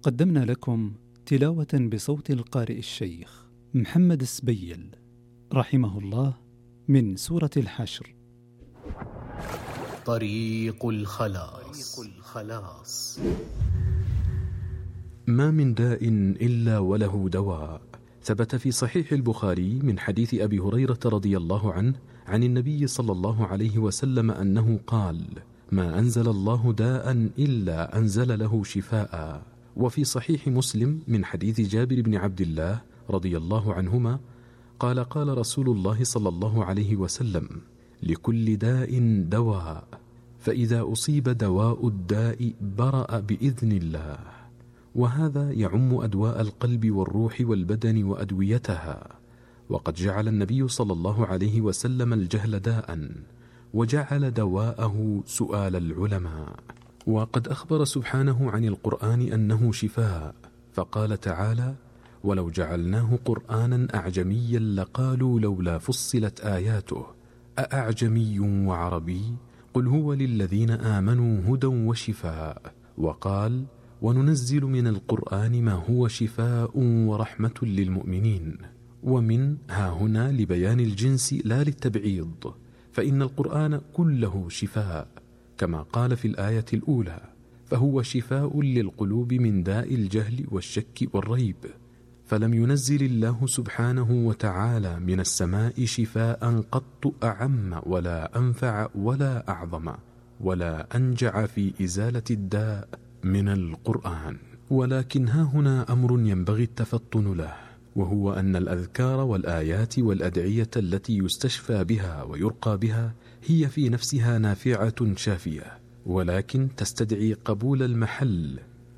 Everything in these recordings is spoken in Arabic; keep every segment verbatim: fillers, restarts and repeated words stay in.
قدمنا لكم تلاوة بصوت القارئ الشيخ محمد السبيل رحمه الله من سورة الحشر. طريق الخلاص. طريق الخلاص. ما من داء إلا وله دواء. ثبت في صحيح البخاري من حديث أبي هريرة رضي الله عنه عن النبي صلى الله عليه وسلم أنه قال: ما أنزل الله داء إلا أنزل له شفاء. وفي صحيح مسلم من حديث جابر بن عبد الله رضي الله عنهما قال: قال رسول الله صلى الله عليه وسلم: لكل داء دواء، فإذا أصيب دواء الداء برأ بإذن الله. وهذا يعم أدواء القلب والروح والبدن وأدويتها. وقد جعل النبي صلى الله عليه وسلم الجهل داء، وجعل دواءه سؤال العلماء. وقد أخبر سبحانه عن القرآن أنه شفاء، فقال تعالى: ولو جعلناه قرآنا أعجميا لقالوا لولا فصلت آياته أأعجمي وعربي قل هو للذين آمنوا هدى وشفاء. وقال: وننزل من القرآن ما هو شفاء ورحمة للمؤمنين. ومن ها هنا لبيان الجنس لا للتبعيض، فإن القرآن كله شفاء كما قال في الآية الأولى: فهو شفاء للقلوب من داء الجهل والشك والريب. فلم ينزل الله سبحانه وتعالى من السماء شفاء قط أعم ولا أنفع ولا أعظم ولا أنجع في إزالة الداء من القرآن. ولكن ها هنا أمر ينبغي التفطن له، وهو أن الأذكار والآيات والأدعية التي يستشفى بها ويرقى بها هي في نفسها نافعة شافية، ولكن تستدعي قبول المحل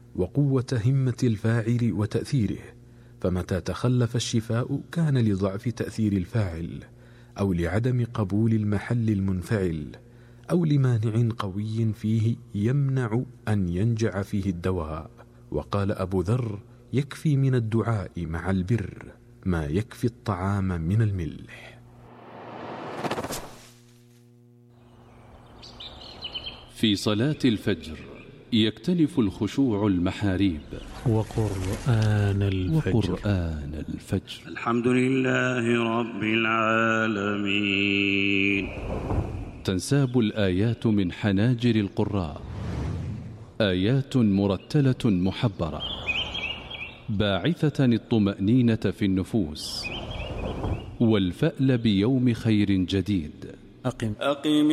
وقوة همة الفاعل وتأثيره. فمتى تخلف الشفاء كان لضعف تأثير الفاعل، أو لعدم قبول المحل المنفعل، أو لمانع قوي فيه يمنع أن ينجع فيه الدواء. وقال أبو ذر: يكفي من الدعاء مع البر ما يكفي الطعام من الملح. في صلاة الفجر يكتنف الخشوع المحاريب. وقرآن الفجر. وقرآن الفجر. الحمد لله رب العالمين. تنساب الآيات من حناجر القراء، آيات مرتلة محبرة باعثة الطمأنينة في النفوس والفأل بيوم خير جديد. أقم أقم